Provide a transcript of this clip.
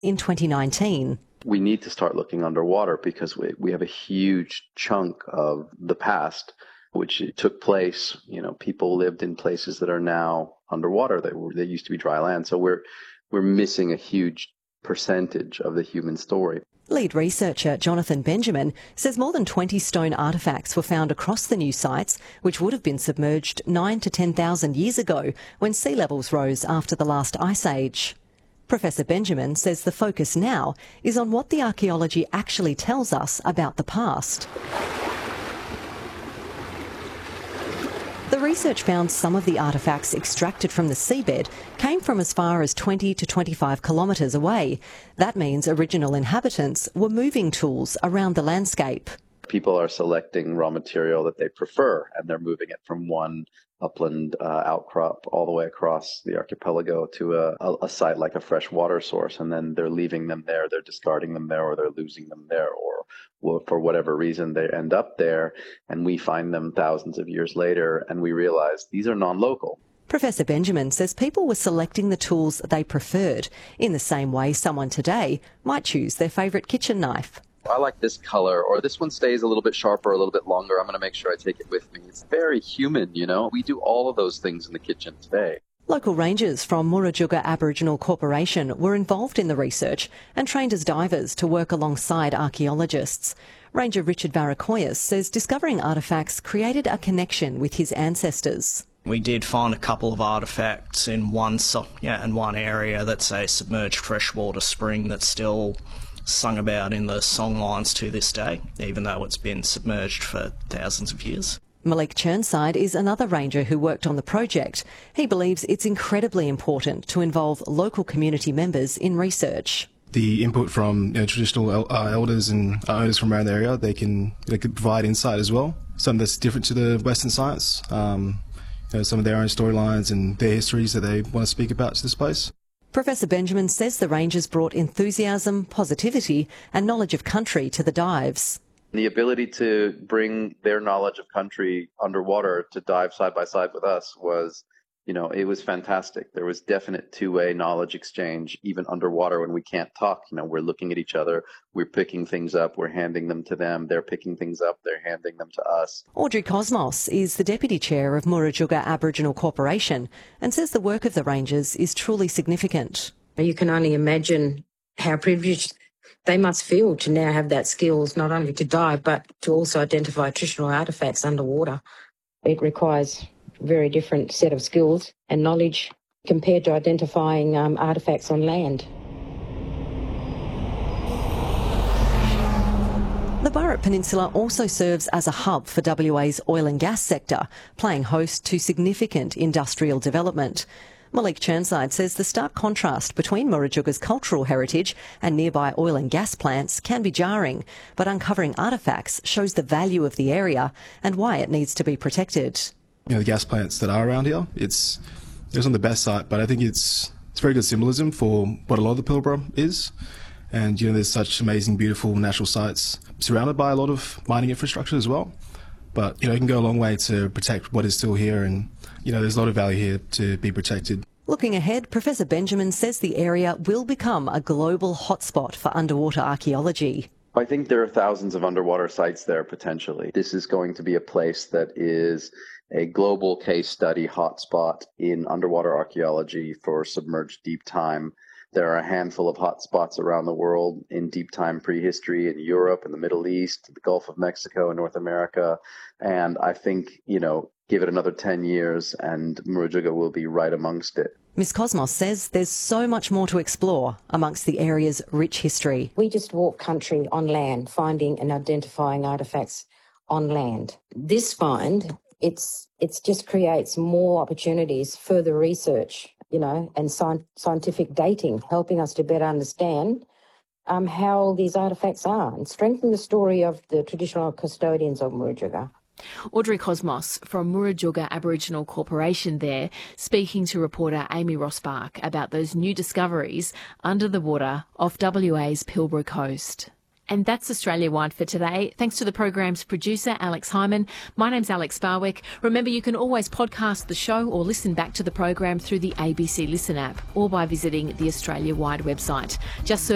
in 2019. We need to start looking underwater because we have a huge chunk of the past which took place. People lived in places that are now underwater. They used to be dry land. So we're missing a huge percentage of the human story. Lead researcher Jonathan Benjamin says more than 20 stone artefacts were found across the new sites, which would have been submerged 9,000 to 10,000 years ago when sea levels rose after the last ice age. Professor Benjamin says the focus now is on what the archaeology actually tells us about the past. The research found some of the artefacts extracted from the seabed came from as far as 20 to 25 kilometres away. That means original inhabitants were moving tools around the landscape. People are selecting raw material that they prefer, and they're moving it from one upland outcrop all the way across the archipelago to a site like a fresh water source, and then they're leaving them there, they're discarding them there, or they're losing them there, or for whatever reason they end up there, and we find them thousands of years later, and we realize these are non-local. Professor Benjamin says people were selecting the tools they preferred, in the same way someone today might choose their favourite kitchen knife. I like this color, or this one stays a little bit sharper, a little bit longer. I'm going to make sure I take it with me. It's very human, We do all of those things in the kitchen today. Local rangers from Murujuga Aboriginal Corporation were involved in the research and trained as divers to work alongside archaeologists. Ranger Richard Varakoyas says discovering artefacts created a connection with his ancestors. We did find a couple of artefacts in one area that's a submerged freshwater spring that's still sung about in the songlines to this day, even though it's been submerged for thousands of years. Malik Churnside is another ranger who worked on the project. He believes it's incredibly important to involve local community members in research. The input from traditional elders and owners from around the area, they could provide insight as well. Something that's different to the Western science, some of their own storylines and their histories that they want to speak about to this place. Professor Benjamin says the rangers brought enthusiasm, positivity and knowledge of country to the dives. The ability to bring their knowledge of country underwater to dive side by side with us was, it was fantastic. There was definite two-way knowledge exchange, even underwater when we can't talk. We're looking at each other, we're picking things up, we're handing them to them, they're picking things up, they're handing them to us. Audrey Cosmos is the Deputy Chair of Murujuga Aboriginal Corporation and says the work of the rangers is truly significant. You can only imagine how privileged they must feel to now have that skills, not only to dive, but to also identify traditional artefacts underwater. It requires a very different set of skills and knowledge compared to identifying artefacts on land. The Burrup Peninsula also serves as a hub for WA's oil and gas sector, playing host to significant industrial development. Malik Churnside says the stark contrast between Murujuga's cultural heritage and nearby oil and gas plants can be jarring, but uncovering artefacts shows the value of the area and why it needs to be protected. The gas plants that are around here, it's on the best site, but I think it's very good symbolism for what a lot of the Pilbara is. And there's such amazing, beautiful natural sites surrounded by a lot of mining infrastructure as well. But it can go a long way to protect what is still here, and there's a lot of value here to be protected. Looking ahead, Professor Benjamin says the area will become a global hotspot for underwater archaeology. I think there are thousands of underwater sites there potentially. This is going to be a place that is a global case study hotspot in underwater archaeology for submerged deep time. There are a handful of hotspots around the world in deep time prehistory in Europe and the Middle East, the Gulf of Mexico and North America. And I think, give it another 10 years and Murujuga will be right amongst it. Ms Cosmos says there's so much more to explore amongst the area's rich history. We just walk country on land, finding and identifying artefacts on land. This find, it's just creates more opportunities, further research, and scientific dating, helping us to better understand how these artefacts are and strengthen the story of the traditional custodians of Murujuga. Audrey Cosmos from Murujuga Aboriginal Corporation there, speaking to reporter Amy Rosbach about those new discoveries under the water off WA's Pilbara coast. And that's Australia Wide for today. Thanks to the program's producer, Alex Hyman. My name's Alex Barwick. Remember, you can always podcast the show or listen back to the program through the ABC Listen app or by visiting the Australia Wide website. Just search